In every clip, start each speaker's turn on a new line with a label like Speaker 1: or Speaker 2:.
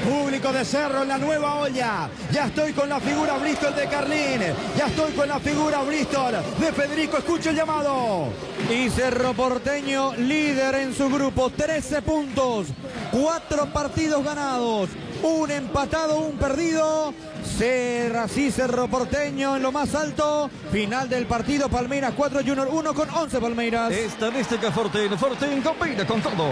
Speaker 1: Público de Cerro en la nueva olla. Ya estoy con la figura Bristol de Carlín. Ya estoy con la figura Bristol de Federico. Escucho el llamado.
Speaker 2: Y Cerro Porteño líder en su grupo. 13 puntos. 4 partidos ganados. Un empatado, un perdido. Así Cerro Porteño en lo más alto. Final del partido. Palmeiras 4, Junior 1 con 11 Palmeiras.
Speaker 3: Estadística Fortín. Fortín combina con todo.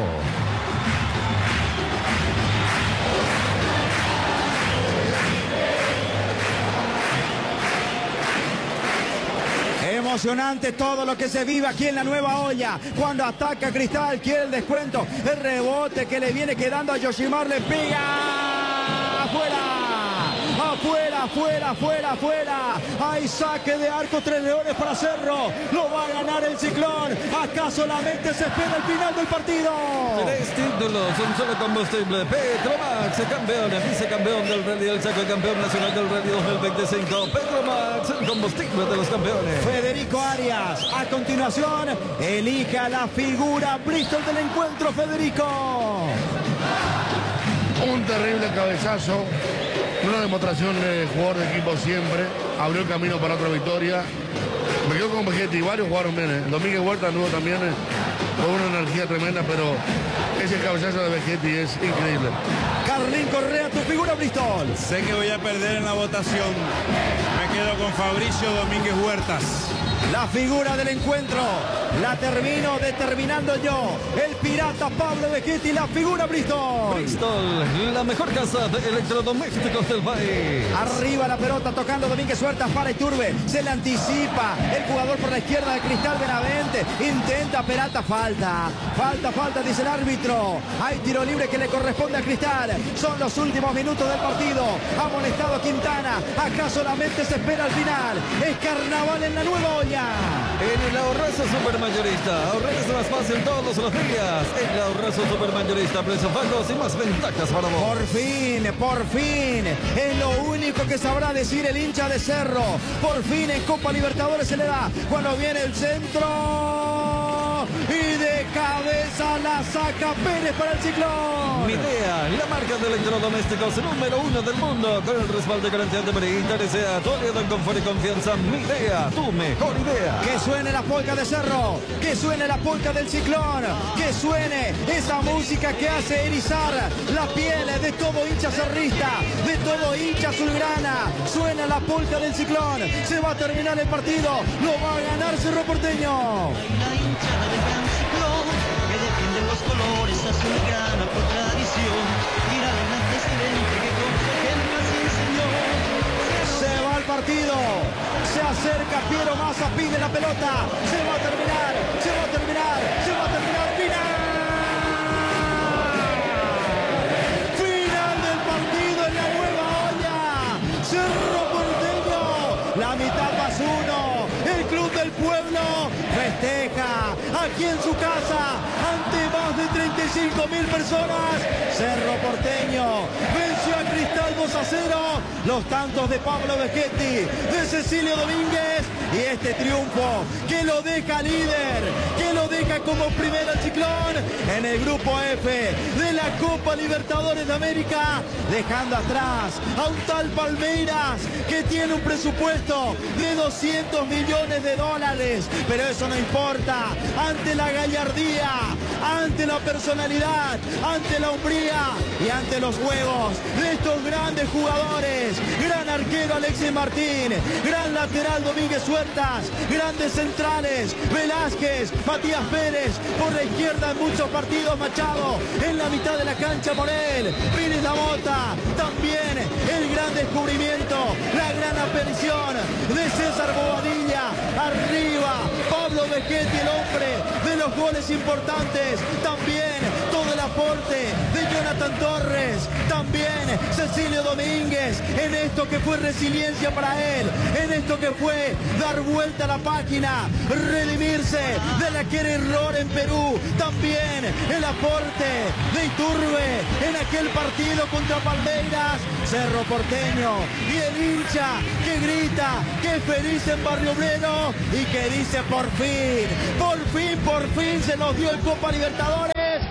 Speaker 1: Emocionante todo lo que se vive aquí en la nueva olla. Cuando ataca Cristal, quiere el descuento. El rebote que le viene quedando a Yoshimar, le pega. ¡Afuera! Afuera, afuera, afuera, afuera. Hay saque de arco, 3 leones para Cerro. Lo va a ganar el Ciclón. Acá solamente se espera el final del partido.
Speaker 3: 3 títulos, un solo combustible. Petromax, campeón, vicecampeón del Rally del Chaco y campeón nacional del Rally 2025. Petromax, el combustible de los campeones.
Speaker 1: Federico Arias, a continuación, elija la figura Bristol del encuentro, Federico.
Speaker 4: Un terrible cabezazo. Una demostración de jugador de equipo siempre. Abrió el camino para otra victoria. Me quedo con Vegetti. Varios jugaron bien. Domínguez Huerta nuevo también. Con una energía tremenda, pero ese cabezazo de Vegetti es increíble.
Speaker 1: Carlín Correa, tu figura Bristol.
Speaker 5: Sé que voy a perder en la votación. Me quedo con Fabricio Domínguez Huertas.
Speaker 1: La figura del encuentro la termino determinando yo. El pirata Pablo Vegetti, la figura Bristol.
Speaker 3: Bristol, la mejor casa de electrodomésticos del país.
Speaker 1: Arriba la pelota tocando Domínguez Huertas para Iturbe. Se le anticipa el jugador por la izquierda de Cristal Benavente. Intenta Peralta, falta. Falta, dice el árbitro. Hay tiro libre que le corresponde a Cristal. Son los últimos minutos del partido. Ha molestado a Quintana. Acá solamente se espera el final. Es carnaval en la nueva olla.
Speaker 3: En el Ahorrazo Supermayorista, ahorrar es más fácil todos los días. En el Ahorrazo Supermayorista, precios bajos y más ventajas para vos.
Speaker 1: Por fin, es lo único que sabrá decir el hincha de Cerro. Por fin en Copa Libertadores se le da. Cuando viene el centro y de cabeza la saca Pérez para el Ciclón.
Speaker 3: Midea, la marca de electrodomésticos número 1 del mundo, con el respaldo y garantía de Merita, desea tu aliado en confort y confianza. Midea, tu mejor idea.
Speaker 1: Que suene la polca de Cerro, que suene la polca del Ciclón, que suene esa música que hace erizar la piel de todo hincha cerrista, de todo hincha azulgrana. Suena la polca del Ciclón, se va a terminar el partido, lo va a ganar Cerro Porteño.
Speaker 6: La hinchada del gran Ciclón, que defiende los colores azulgrana por tradición. Mira al gran presidente que con su ejemplo así enseñó.
Speaker 1: Se va al partido, se acerca Piero Massa, pide la pelota, se va a terminar, final. Final del partido en la nueva olla. Cerro Porteño, la mitad más 1, el club del pueblo festeja aquí en su casa ante más de 35.000 personas. Cerro Porteño venció a Cristal 2-0. Los tantos de Pablo Vegetti, de Cecilio Domínguez, y este triunfo que lo deja líder, que lo deja como primera al Ciclón en el grupo F de la Copa Libertadores de América, dejando atrás a un tal Palmeiras que tiene un presupuesto de $200 millones, pero eso no importa ante la gallardía, ante la personalidad, ante la hombría y ante los juegos de estos grandes jugadores. Gran arquero Alexis Martín, gran lateral Domínguez Huertas, grandes centrales Velázquez, Matías Pérez, por la izquierda en muchos partidos Machado, en la mitad de la cancha Morel, Pires Lamota, también el gran descubrimiento, la gran aparición de César Bobadilla, arriba Pablo Vegetti, el hombre de los goles importantes, también todo el aporte de Jonathan Torres, también Cecilio Domínguez, en esto que fue resiliencia para él, en esto que fue dar vuelta a la página, redimirse de aquel error en Perú, también el aporte de Iturbe en aquel partido contra Palmeiras. Cerro Porteño y el hincha que grita, que es feliz en Barrio Obrero y que dice por fin se nos dio el Copa Libertadores.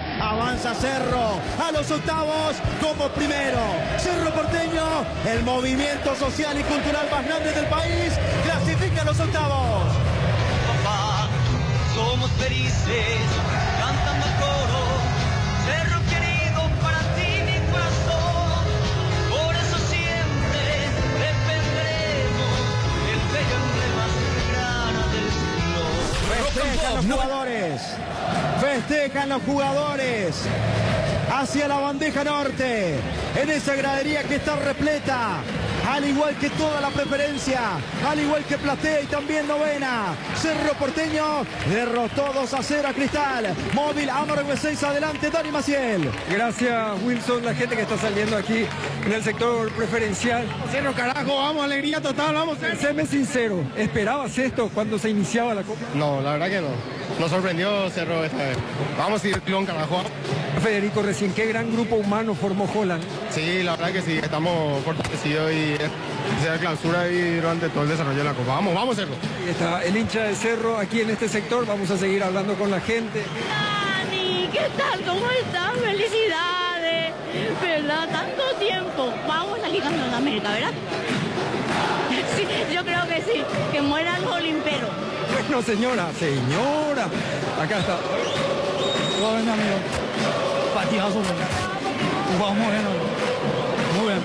Speaker 1: Avanza Cerro a los octavos como primero. Cerro Porteño, el movimiento social y cultural más grande del país, clasifica a los octavos.
Speaker 6: Papá, somos felices, cantando al coro. Cerro querido, para ti mi corazón. Por eso siempre defenderemos el bello emblema azulgrana del siglo.
Speaker 1: Festejan los jugadores. Festejan los jugadores. Hacia la bandeja norte. En esa gradería que está repleta. Al igual que toda la preferencia. Al igual que Platea y también Novena. Cerro Porteño derrotó 2-0 a Cristal. Móvil Amargo 6 adelante. Dani Maciel.
Speaker 7: Gracias, Wilson. La gente que está saliendo aquí en el sector preferencial.
Speaker 8: Cerro, carajo, vamos, alegría total, vamos.
Speaker 7: Séme sincero, ¿esperabas esto cuando se iniciaba la Copa?
Speaker 8: No, la verdad que no. Nos sorprendió Cerro esta vez. Vamos a ir pilón, carajo.
Speaker 7: Federico, recién, qué gran grupo humano formó Holland.
Speaker 8: Sí, la verdad que sí, estamos fortalecidos y se da clausura ahí durante todo el desarrollo de la Copa. Vamos, vamos, Cerro.
Speaker 7: Ahí está el hincha de Cerro aquí en este sector. Vamos a seguir hablando con la gente.
Speaker 9: Dani, ¿qué tal? ¿Cómo estás? Felicidades. ¿Verdad? Tanto tiempo. Vamos a salir campeón de América, ¿verdad? Sí, yo creo que sí. Que muera el olimperos.
Speaker 7: Bueno, señora. Acá está.
Speaker 10: Todo bien, amigo. Partidazo, jugamos bien. Muy bien.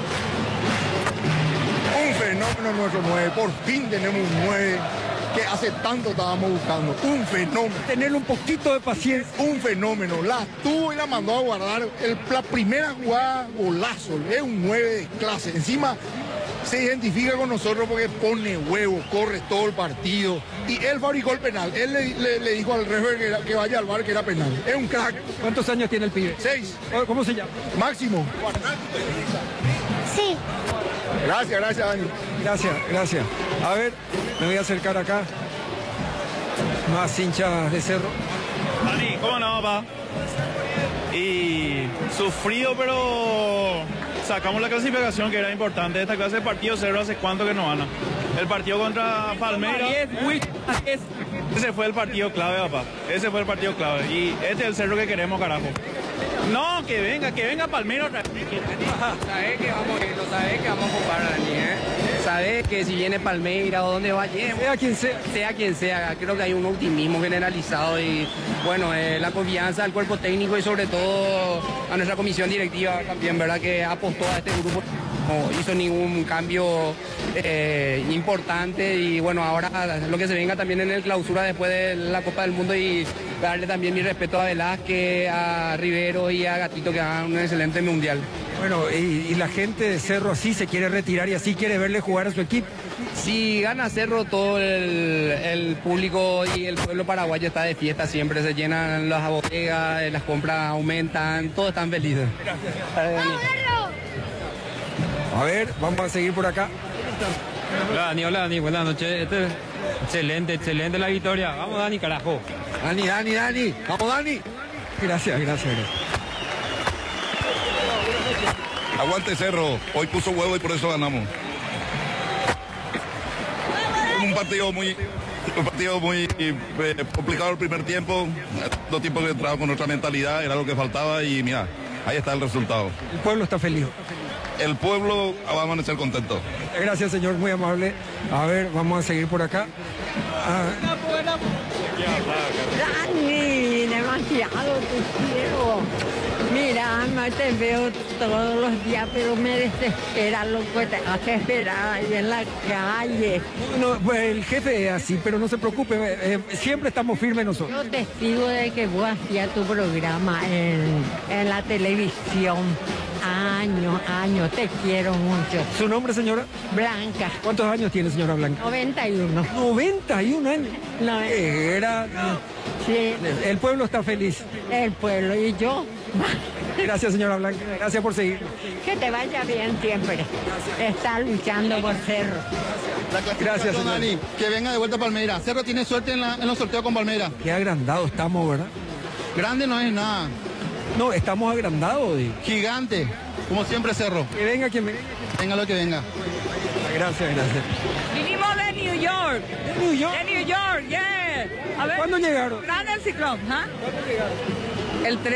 Speaker 8: Un fenómeno nuestro 9. Por fin tenemos un 9 que hace tanto estábamos buscando. Un fenómeno.
Speaker 7: Tener un poquito de paciencia.
Speaker 8: Un fenómeno. La tuvo y la mandó a guardar. La primera jugada, golazo. Es un 9 de clase. Encima se identifica con nosotros porque pone huevo, corre todo el partido. Y él fabricó el penal. Él le dijo al referee que vaya al bar que era penal. Es un crack.
Speaker 7: ¿Cuántos años tiene el pibe?
Speaker 8: 6.
Speaker 7: ¿Cómo se llama?
Speaker 8: Máximo.
Speaker 9: Sí.
Speaker 8: Gracias, Dani.
Speaker 7: Gracias. A ver, me voy a acercar acá. Más hinchas de Cerro.
Speaker 11: Dani, ¿cómo no, papá? Y sufrido, pero sacamos la clasificación que era importante. Esta clase de partido Cerro hace cuánto que no gana. El partido contra Palmeiras. Ese fue el partido clave, papá. Ese fue el partido clave. Y este es el Cerro que queremos, carajo. No, que venga Palmeiras otra vez.
Speaker 12: Sabes que vamos a ir, lo sabes que vamos a jugar, Dani, Sabes que si viene Palmeiras o donde vayamos, sea quien sea, creo que hay un optimismo generalizado y bueno, la confianza al cuerpo técnico y sobre todo a nuestra comisión directiva también, ¿verdad? Que apostó a este grupo, no hizo ningún cambio importante y bueno, ahora lo que se venga también en el clausura después de la Copa del Mundo y darle también mi respeto a Velázquez, a Rivero y a Gatito que hagan un excelente mundial.
Speaker 7: Bueno, y la gente de Cerro así se quiere retirar y así quiere verle jugar a su equipo.
Speaker 12: Si gana Cerro, todo el público y el pueblo paraguayo está de fiesta siempre, se llenan las bodegas, las compras aumentan, todos están felices. Gracias.
Speaker 7: A ver, vamos a seguir por acá.
Speaker 13: Hola Dani, buenas noches. Excelente la victoria. Vamos Dani, carajo.
Speaker 7: Dani. Vamos Dani. Gracias.
Speaker 14: Aguante Cerro, hoy puso huevo y por eso ganamos. Un partido muy complicado el primer tiempo, 2 tiempos que entraba con nuestra mentalidad, era lo que faltaba y mira, ahí está el resultado.
Speaker 7: El pueblo está feliz.
Speaker 14: El pueblo va a amanecer contento.
Speaker 7: Gracias, señor, muy amable. A ver, vamos a seguir por acá.
Speaker 15: Dani, demasiado te quiero. Mira, te veo todos los días, pero me desespera lo que te hace esperar ahí en la calle.
Speaker 7: No, pues el jefe es así, pero no se preocupe, siempre estamos firmes nosotros.
Speaker 15: Yo testigo de que vos hacías tu programa en la televisión. Años, te quiero mucho.
Speaker 7: ¿Su nombre, señora?
Speaker 15: Blanca.
Speaker 7: ¿Cuántos años tiene, señora Blanca?
Speaker 15: 91.
Speaker 7: 91 años.
Speaker 15: Sí.
Speaker 7: El pueblo está feliz.
Speaker 15: El pueblo y yo.
Speaker 7: Gracias, señora Blanca. Gracias por seguir.
Speaker 15: Que te vaya bien siempre. Está luchando por Cerro.
Speaker 7: Gracias, señor.
Speaker 8: Dani. Que venga de vuelta Palmeiras. Cerro tiene suerte en los sorteos con Palmeiras.
Speaker 7: Qué agrandado estamos, ¿verdad?
Speaker 8: Grande no es nada.
Speaker 7: No, estamos agrandados.
Speaker 8: Gigante. Como siempre Cerro.
Speaker 7: Que venga quien venga.
Speaker 8: Venga lo que venga.
Speaker 7: Gracias.
Speaker 16: Vinimos de New York.
Speaker 7: ¿De New York?
Speaker 16: De New York, yeah. A ver.
Speaker 7: ¿Cuándo llegaron?
Speaker 16: Grande el ciclón, ¿ah?
Speaker 7: ¿Cuándo llegaron?
Speaker 16: El 3.